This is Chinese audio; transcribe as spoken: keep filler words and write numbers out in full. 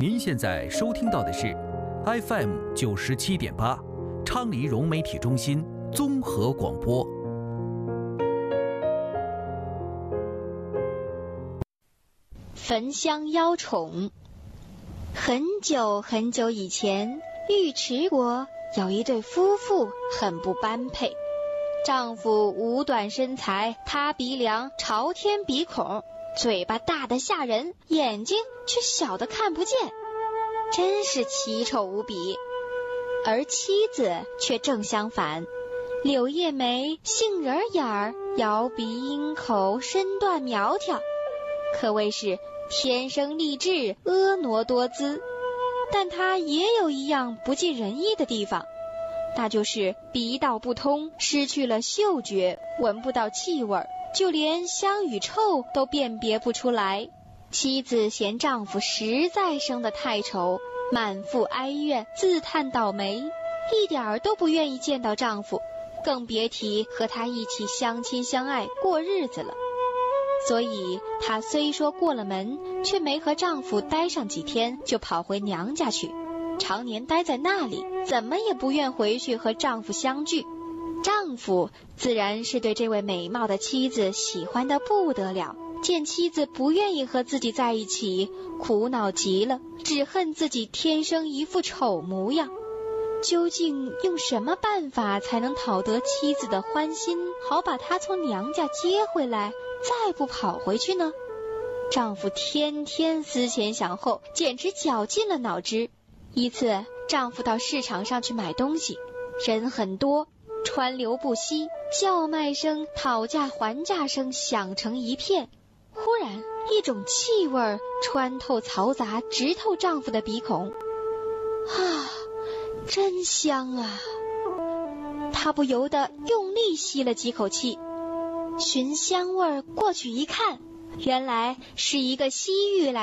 您现在收听到的是 F M 九十七点八，昌黎融媒体中心综合广播。 焚香邀宠。很久很久以前，尉迟国有一对夫妇很不般配。丈夫五短身材，塌鼻梁，朝天鼻孔，嘴巴大得吓人，眼睛却小得看不见，真是奇丑无比。而妻子却正相反，柳叶眉，杏仁眼儿，摇鼻鹰口，身段苗条，可谓是天生丽质，婀娜多姿。但她也有一样不尽人意的地方，那就是鼻道不通，失去了嗅觉，闻不到气味，就连香与臭都辨别不出来。妻子嫌丈夫实在生得太丑，满腹哀怨，自叹倒霉，一点儿都不愿意见到丈夫，更别提和他一起相亲相爱过日子了。所以她虽说过了门，却没和丈夫待上几天，就跑回娘家去，常年待在那里，怎么也不愿回去和丈夫相聚。丈夫自然是对这位美貌的妻子喜欢得不得了，见妻子不愿意和自己在一起，苦恼极了，只恨自己天生一副丑模样。究竟用什么办法才能讨得妻子的欢心，好把她从娘家接回来，再不跑回去呢？丈夫天天思前想后，简直绞尽了脑汁。一次，丈夫到市场上去买东西，人很多，川流不息，叫卖声、讨价还价声响成一片。忽然，一种气味穿透嘈杂，直透丈夫的鼻孔。啊，真香啊！他不由得用力吸了几口气，寻香味过去一看，原来是一个西域来